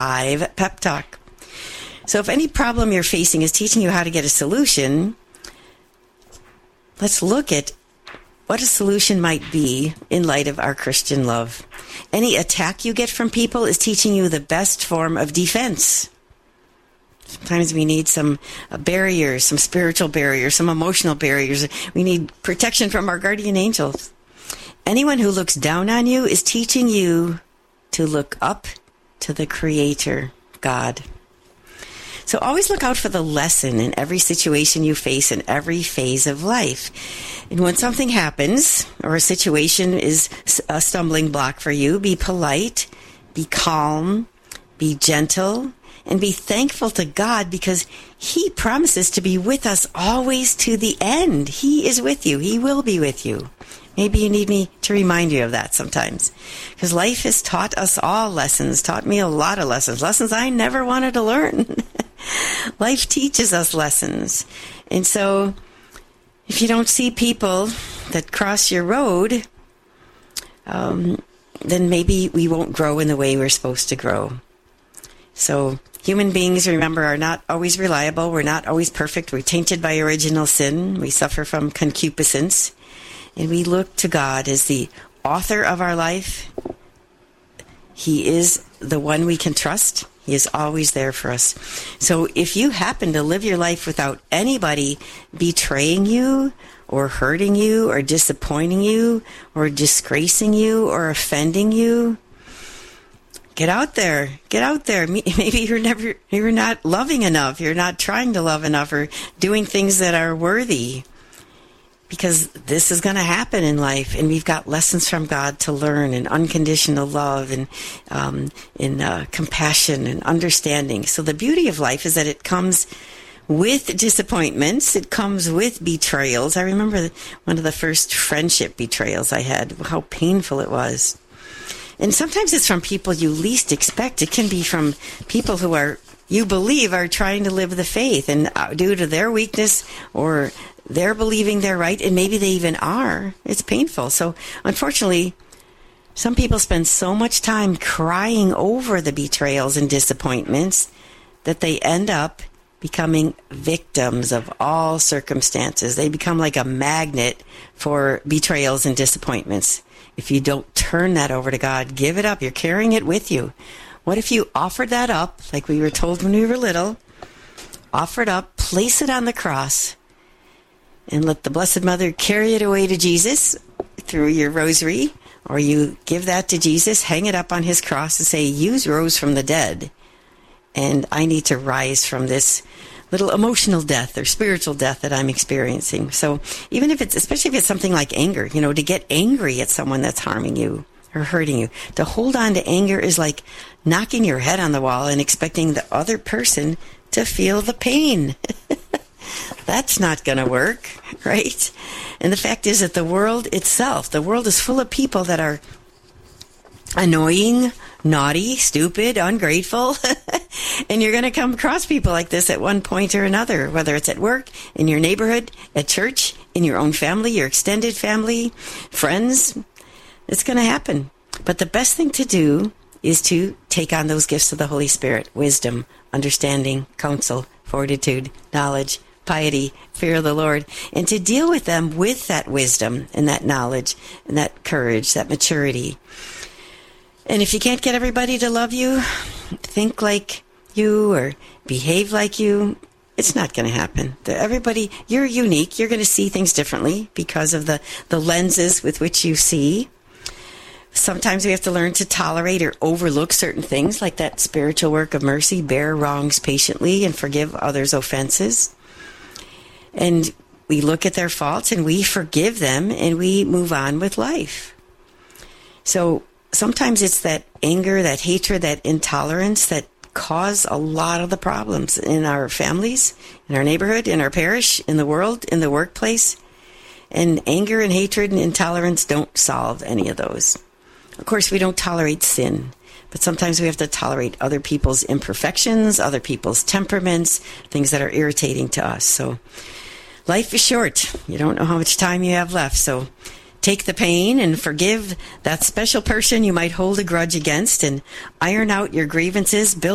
5 Pep Talk. So if any problem you're facing is teaching you how to get a solution, let's look at what a solution might be in light of our Christian love. Any attack you get from people is teaching you the best form of defense. Sometimes we need some barriers, some spiritual barriers, some emotional barriers. We need protection from our guardian angels. Anyone who looks down on you is teaching you to look up to the Creator, God. So always look out for the lesson in every situation you face in every phase of life. And when something happens or a situation is a stumbling block for you, be polite, be calm, be gentle, and be thankful to God because He promises to be with us always to the end. He is with you. He will be with you. Maybe you need me to remind you of that sometimes. Because life has taught us all lessons, taught me a lot of lessons I never wanted to learn. Life teaches us lessons. And so if you don't see people that cross your road, then maybe we won't grow in the way we're supposed to grow. So human beings, remember, are not always reliable. We're not always perfect. We're tainted by original sin. We suffer from concupiscence. And we look to God as the author of our life. He is the one we can trust. He is always there for us. So if you happen to live your life without anybody betraying you or hurting you or disappointing you or disgracing you or offending you, get out there. Get out there. Maybe you're not loving enough. You're not trying to love enough or doing things that are worthy. Because this is going to happen in life, and we've got lessons from God to learn, and unconditional love, and compassion, and understanding. So the beauty of life is that it comes with disappointments. It comes with betrayals. I remember one of the first friendship betrayals I had, how painful it was. And sometimes it's from people you least expect. It can be from people who you believe are trying to live the faith, and due to their weakness or they're believing they're right, and maybe they even are, it's painful. So unfortunately, some people spend so much time crying over the betrayals and disappointments that they end up becoming victims of all circumstances. They become like a magnet for betrayals and disappointments. If you don't turn that over to God, give it up. You're carrying it with you. What if you offered that up, like we were told when we were little, offer it up, place it on the cross, and let the Blessed Mother carry it away to Jesus through your rosary, or you give that to Jesus, hang it up on His cross and say, "You rose from the dead, and I need to rise from this little emotional death or spiritual death that I'm experiencing." So even if especially if it's something like anger, to get angry at someone that's harming you or hurting you, to hold on to anger is like knocking your head on the wall and expecting the other person to feel the pain. That's not going to work, right? And the fact is that the world is full of people that are annoying, naughty, stupid, ungrateful. And you're going to come across people like this at one point or another, whether it's at work, in your neighborhood, at church, in your own family, your extended family, friends. It's going to happen. But the best thing to do is to take on those gifts of the Holy Spirit: wisdom, understanding, counsel, fortitude, knowledge, piety, fear of the Lord, and to deal with them with that wisdom and that knowledge and that courage, that maturity. And if you can't get everybody to love you, think like you, or behave like you, it's not going to happen. Everybody, you're unique. You're going to see things differently because of the lenses with which you see. Sometimes we have to learn to tolerate or overlook certain things, like that spiritual work of mercy, bear wrongs patiently and forgive others' offenses. And we look at their faults and we forgive them and we move on with life. So sometimes it's that anger, that hatred, that intolerance that cause a lot of the problems in our families, in our neighborhood, in our parish, in the world, in the workplace. And anger and hatred and intolerance don't solve any of those. Of course, we don't tolerate sin, but sometimes we have to tolerate other people's imperfections, other people's temperaments, things that are irritating to us. So life is short. You don't know how much time you have left. So take the pain and forgive that special person you might hold a grudge against, and iron out your grievances. Build